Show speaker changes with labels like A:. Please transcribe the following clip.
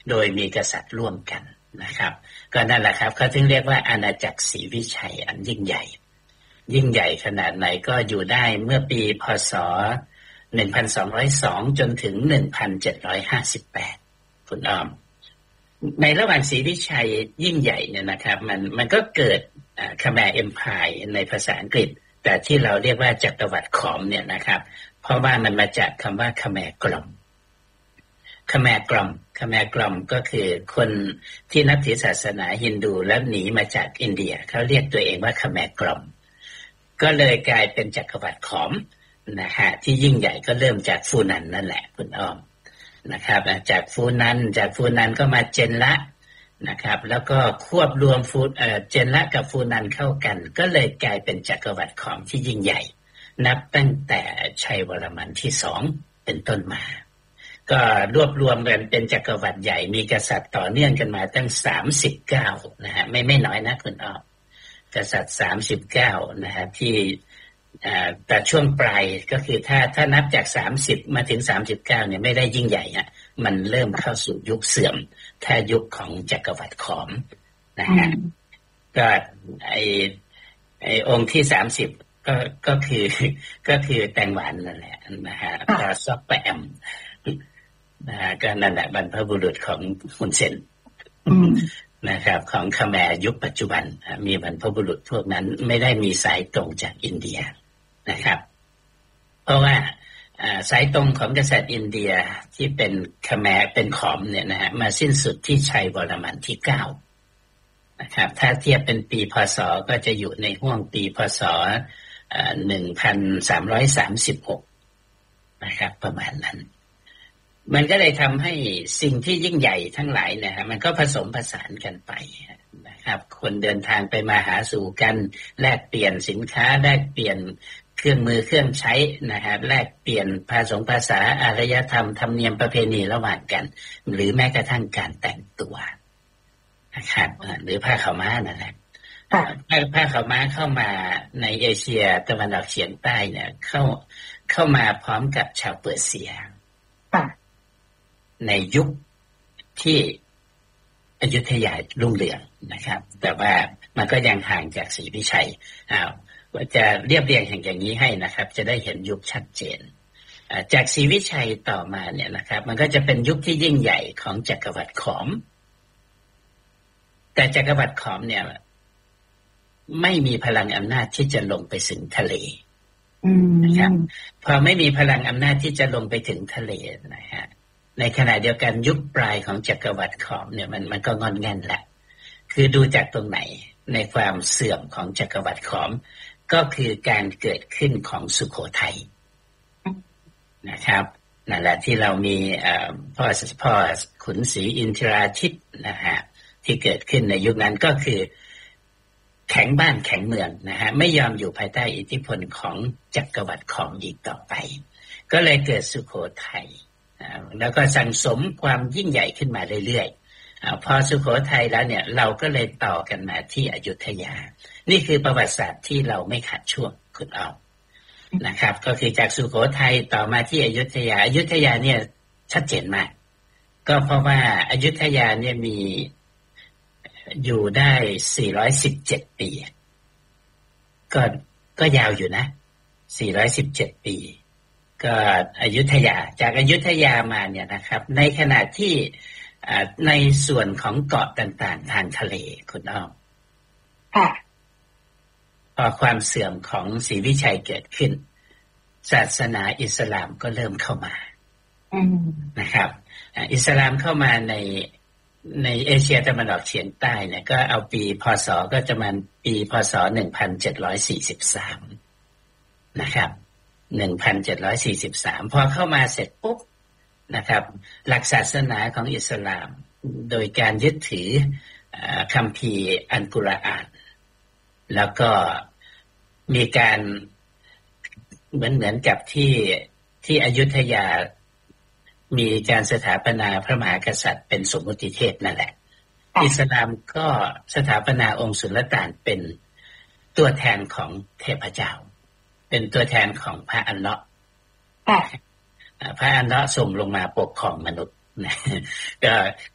A: โดยมีกษัตริย์ร่วมกันนะครับก็นั่นแหละครับเขาถึงเรียกว่าอาณาจักรศรีวิชัยอันยิ่งใหญ่ขนาดไหนก็อยู่ได้เมื่อปีพ.ศ. 1202จนถึง1758คุณอ้อมในระหว่างศรีวิชัยยิ่งใหญ่เนี่ยนะครับมันก็เกิดKhmer Empire ในภาษาอังกฤษแต่ที่เราเรียกว่าจักรวรรดิขอมเนี่ยนะครับเพราะว่ามันมาจากคำว่าขแมกล่อมขแมกล่อมก็คือคนที่นับถือศาสนาฮินดูแล้วหนีมาจากอินเดียเขาเรียกตัวเองว่าขแมกล่อมก็เลยกลายเป็นจักรวรรดิขอมนะฮะที่ยิ่งใหญ่ก็เริ่มจากฟูนันนั่นแหละคุณอ้อมนะครับจากฟูนันก็มาเจนละนะครับแล้วก็ควบรวมเจนละกับฟูนันเข้ากันก็เลยกลายเป็นจักรวรรดิขอมที่ยิ่งใหญ่นับตั้งแต่ชัยวรมันที่2เป็นต้นมาก็รวบรวมกันเป็นจักรวรรดิใหญ่มีกษัตริย์ต่อเนื่องกันมาตั้ง39นะฮะไม่น้อยนะคุณอ้อมกษัตริย์39นะฮะที่แต่ช่วงปลายก็คือถ้านับจาก30มาถึง39เนี่ยไม่ได้ยิ่งใหญ่ฮะมันเริ่มเข้าสู่ยุคเสื่อมถ้ายุคของจักรวรรดิขอมนะฮะก็ไอองค์ที่30ก็คือแตงหวานนั่นแหละนะฮะก็ซอกแปมนะฮะก็นั่นแหละบรรพบุรุษของฮุนเซนนะครับของคแมร์ยุคปัจจุบันมีบรรพบุรุษพวกนั้นไม่ได้มีสายตรงจากอินเดียนะครับเพราะว่าสายตรงของกษัตริย์อินเดียที่เป็นคแมร์เป็นขอมเนี่ยนะฮะมาสิ้นสุดที่ชัยวรมันที่9นะครับถ้าเทียบเป็นปีพ.ศ.ก็จะอยู่ในห้วงปีพ.ศ. 1336นะครับประมาณนั้นมันก็เลยทำให้สิ่งที่ยิ่งใหญ่ทั้งหลายเนี่ยฮะมันก็ผสมผสานกันไปนะครับคนเดินทางไปมาหาสู่กันแลกเปลี่ยนสินค้าแลกเปลี่ยนเครื่องมือเครื่องใช้นะฮะแลกเปลี่ยนภาษาอารยธรรมธรรมเนียมประเพณีระหว่างกันหรือแม้กระทั่งการแต่งตัวนะครับหรือผ้าขาวม้านั่นแหละผ้าขาวม้าเข้ามาในเอเชียตะวันออกเฉียงใต้เนี่ยเข้ามาพร้อมกับชาวเปอร์เซียในยุคที่อยุธยารุ่งเรืองนะครับแต่ว่ามันก็ยังห่างจากศรีวิชัยจะเรียบเรียงอย่างนี้ให้นะครับจะได้เห็นยุคชัดเจนจากศรีวิชัยต่อมาเนี่ยนะครับมันก็จะเป็นยุคที่ยิ่งใหญ่ของจักรวรรดิขอมแต่จักรวรรดิขอมเนี่ยไม่มีพลังอำนาจที่จะลงไปถึงทะเลนะครับพอไม่มีพลังอำนาจที่จะลงไปถึงทะเลนะฮะในขณะเดียวกันยุคปลายของจักรวรรดิขอมเนี่ยมันก็งอนแง่นแหละคือดูจากตรงไหนในความเสื่อมของจักรวรรดิขอมก็คือการเกิดขึ้นของสุโขทัยนะครับนั่นแหละที่เรามีพ่อขุนศรีอินทราชิตนะฮะที่เกิดขึ้นในยุคนั้นก็คือแข็งบ้านแข็งเมืองนะฮะไม่ยอมอยู่ภายใต้อิทธิพลของจักรวรรดิขอมอีกต่อไปก็เลยเกิดสุโขทัยแล้วก็สั่งสมความยิ่งใหญ่ขึ้นมาเรื่อยๆพอสุโขทัยแล้วเนี่ยเราก็เลยต่อกันมาที่อยุธยานี่คือประวัติศาสตร์ที่เราไม่ขาดช่วงคุณอ้อมนะครับก็คือจากสุโขทัยต่อมาที่อยุธยาเนี่ยชัดเจนมากก็เพราะว่าอยุธยาเนี่ยมีอยู่ได้417ปีก็ยาวอยู่นะ417ปีก็อยุธยาจากอยุธยามาเนี่ยนะครับในขณะที่ในส่วนของเกาะต่างๆทางทะเลคุณอ้อมพอความเสื่อมของศรีวิชัยเกิดขึ้นศาสนาอิสลามก็เริ่มเข้ามานะครับอิสลามเข้ามาในเอเชียตะวันออกเฉียงใต้เนี่ยก็เอาปีพ.ศ.ก็จะมาปีพ.ศ. 1743นะครับ1743พอเข้ามาเสร็จปุ๊บนะครับหลักศาสนาของอิสลามโดยการยึดถือคัมภีร์อัลกุรอานแล้วก็มีการเหมือนกับที่อยุธยามีการสถาปนาพระมหากษัตริย์เป็นสมมุติเทพนั่นแหละอิสลามก็สถาปนาองค์สุลต่านเป็นตัวแทนของเทพเจ้าเป็นตัวแทนของพระอัลเลาะห์พระอัลเลาะห์ส่งลงมาปกครองมนุษย์ก็